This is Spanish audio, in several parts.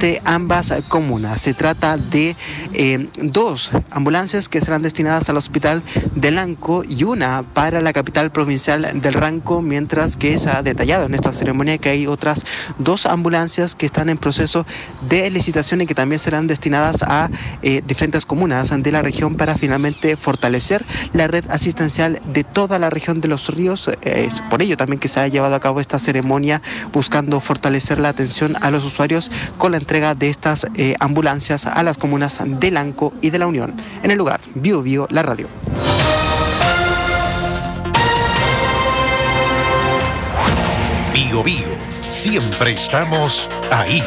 entre ambas comunas. Se trata de 2 ambulancias que serán destinadas al hospital de Lanco y una para la capital provincial del Ranco, mientras que se ha detallado en esta ceremonia que hay otras 2 ambulancias que están en proceso de licitación y que también serán destinadas a diferentes comunas de la región para finalmente fortalecer la red asistencial de toda la región de Los Ríos. Es por ello también que se ha llevado a cabo esta ceremonia buscando fortalecer la atención a los usuarios con la entrega de estas ambulancias a las comunas de Lanco y de La Unión. En el lugar, Bio Bio, la radio. Bio Bio, siempre estamos ahí.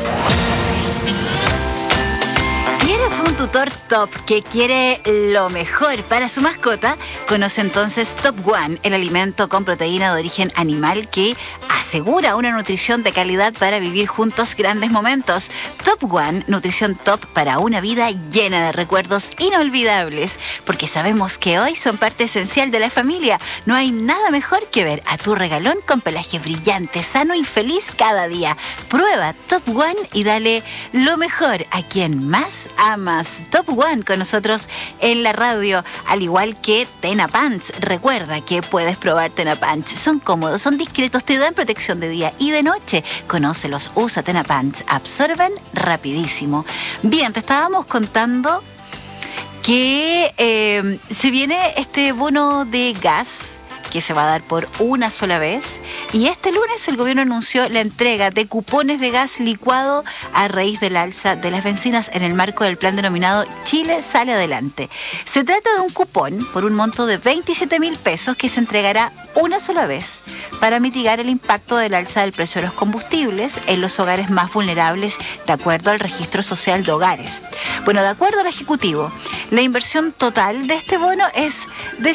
Si eres un tutor top que quiere lo mejor para su mascota, conoce entonces Top One, el alimento con proteína de origen animal que asegura una nutrición de calidad para vivir juntos grandes momentos. Top One, nutrición top para una vida llena de recuerdos inolvidables, porque sabemos que hoy son parte esencial de la familia. No hay nada mejor que ver a tu regalón con pelaje brillante, sano y feliz cada día. Prueba Top One y dale lo mejor a quien más amas. Top One con nosotros en la radio, al igual que Tena Pants. Recuerda que puedes probar Tena Pants. Son cómodos, son discretos, te dan protección de día y de noche. Conócelos, usa Tena Pants, absorben rapidísimo. Bien, te estábamos contando que se viene este bono de gas que se va a dar por una sola vez, y este lunes el gobierno anunció la entrega de cupones de gas licuado a raíz del alza de las bencinas en el marco del plan denominado Chile Sale Adelante. Se trata de un cupón por un monto de 27.000 pesos que se entregará una sola vez para mitigar el impacto del alza del precio de los combustibles en los hogares más vulnerables, de acuerdo al Registro Social de Hogares. Bueno, de acuerdo al Ejecutivo, la inversión total de este bono es de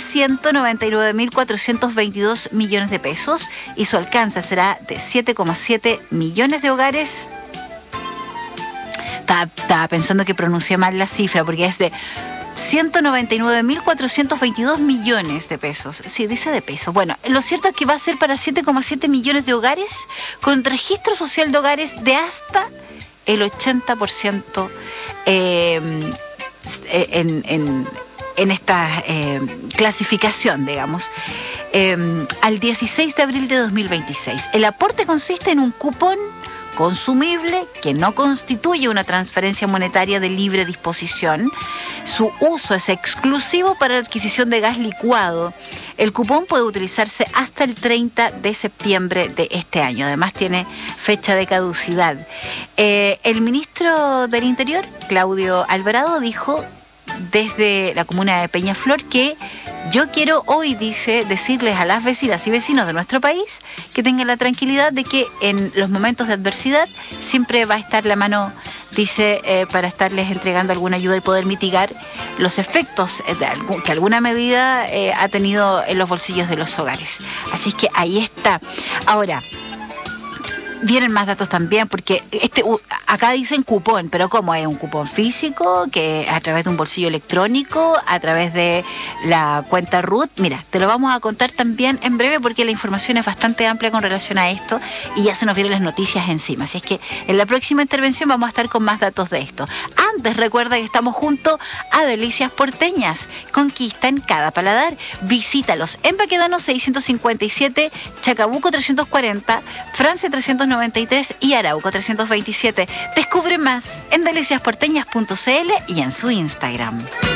199.422 millones de pesos y su alcance será de 7,7 millones de hogares. Estaba pensando que pronuncié mal la cifra porque es de 199.422 millones de pesos. Sí, dice de pesos. Bueno, lo cierto es que va a ser para 7,7 millones de hogares con registro social de hogares de hasta el 80% en esta clasificación, digamos, al 16 de abril de 2026. El aporte consiste en un cupón consumible que no constituye una transferencia monetaria de libre disposición. Su uso es exclusivo para la adquisición de gas licuado. El cupón puede utilizarse hasta el 30 de septiembre de este año. Además tiene fecha de caducidad. El ministro del Interior, Claudio Alvarado, dijo desde la comuna de Peñaflor que yo quiero hoy, dice, decirles a las vecinas y vecinos de nuestro país que tengan la tranquilidad de que en los momentos de adversidad siempre va a estar la mano, dice, para estarles entregando alguna ayuda y poder mitigar los efectos que alguna medida ha tenido en los bolsillos de los hogares. Así es que ahí está. Ahora, vienen más datos también, porque acá dicen cupón, pero ¿cómo es? ¿Un cupón físico? ¿Que a través de un bolsillo electrónico? ¿A través de la cuenta RUT? Mira, te lo vamos a contar también en breve porque la información es bastante amplia con relación a esto y ya se nos vienen las noticias encima. Así es que en la próxima intervención vamos a estar con más datos de esto. Antes, recuerda que estamos junto a Delicias Porteñas. Conquistan cada paladar. Visítalos en Baquedano 657, Chacabuco 340, Francia 393 y Arauco 327. Descubre más en deliciasporteñas.cl y en su Instagram.